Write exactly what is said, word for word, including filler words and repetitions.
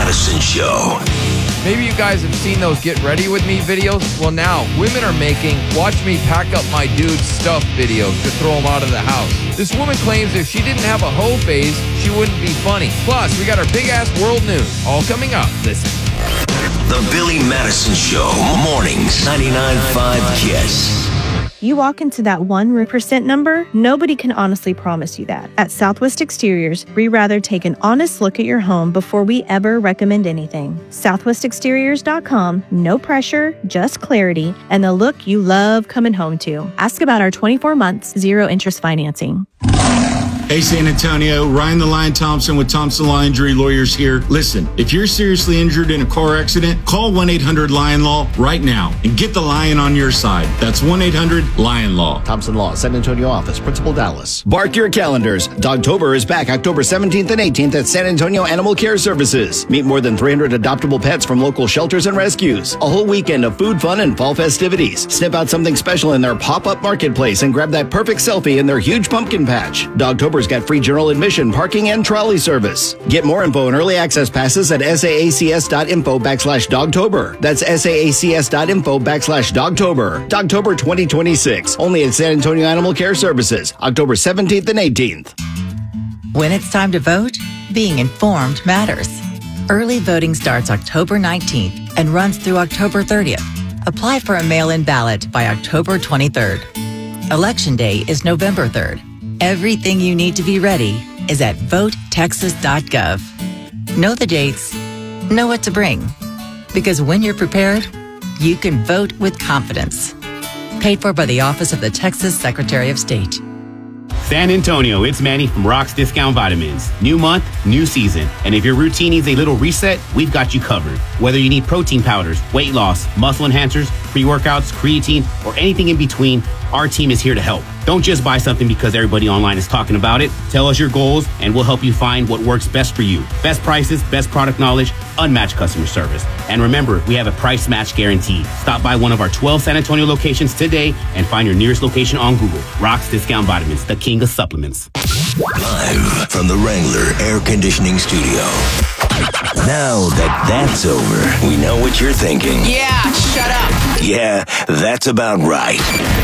Madison Show. Maybe you guys have seen those Get Ready With Me videos. Well, now, women are making Watch Me Pack Up My Dude's Stuff videos to throw them out of the house. This woman claims if she didn't have a hoe phase, she wouldn't be funny. Plus, we got our big-ass world news. All coming up. Listen. The Billy Madison Show. Mornings. ninety-nine point five KISS. You walk into that one percent number, nobody can honestly promise you that. At Southwest Exteriors, we rather take an honest look at your home before we ever recommend anything. southwest exteriors dot com, no pressure, just clarity, and the look you love coming home to. Ask about our twenty-four months, zero interest financing. Hey, San Antonio, Ryan the Lion Thompson with Thompson Law Injury Lawyers here. Listen, if you're seriously injured in a car accident, call one eight hundred lion law right now and get the lion on your side. That's one eight hundred lion law. Thompson Law, San Antonio office, Principal Dallas. Mark your calendars. Dogtober is back October seventeenth and eighteenth at San Antonio Animal Care Services. Meet more than three hundred adoptable pets from local shelters and rescues. A whole weekend of food, fun, and fall festivities. Snip out something special in their pop-up marketplace and grab that perfect selfie in their huge pumpkin patch. Dogtober's got free general admission, parking, and trolley service. Get more info and early access passes at saacs.info backslash Dogtober. That's saacs.info backslash Dogtober. Dogtober twenty twenty-six. Only at San Antonio Animal Care Services. October seventeenth and eighteenth. When it's time to vote, being informed matters. Early voting starts October nineteenth and runs through October thirtieth. Apply for a mail-in ballot by October twenty-third. Election Day is November third. Everything you need to be ready is at vote texas dot gov. Know the dates, know what to bring. Because when you're prepared, you can vote with confidence. Paid for by the Office of the Texas Secretary of State. San Antonio, it's Manny from Rock's Discount Vitamins. New month, new season. And if your routine needs a little reset, we've got you covered. Whether you need protein powders, weight loss, muscle enhancers, pre-workouts, creatine, or anything in between, our team is here to help. Don't just buy something because everybody online is talking about it. Tell us your goals and we'll help you find what works best for you. Best prices, best product knowledge, unmatched customer service. And remember, we have a price match guarantee. Stop by one of our twelve San Antonio locations today and find your nearest location on Google. Rock's Discount Vitamins, the king of supplements. Live from the Wrangler Air Conditioning Studio. Now that that's over, we know what you're thinking. Yeah, shut up. Yeah, that's about right.